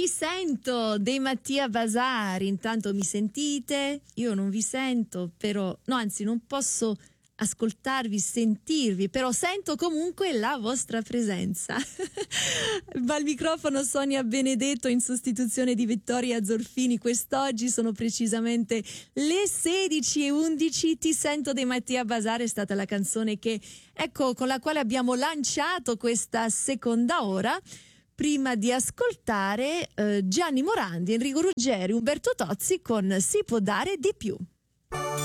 Ti sento dei Mattia Basari. Intanto mi sentite? Io non vi sento, però no, anzi non posso ascoltarvi, sentirvi, però sento comunque la vostra presenza. Va al microfono Sonia Benedetto in sostituzione di Vittoria Zorfini. Quest'oggi sono precisamente le 16:11. Ti sento dei Mattia Basari è stata la canzone che, ecco, con la quale abbiamo lanciato questa seconda ora, prima di ascoltare Gianni Morandi, Enrico Ruggeri, Umberto Tozzi con Si può dare di più.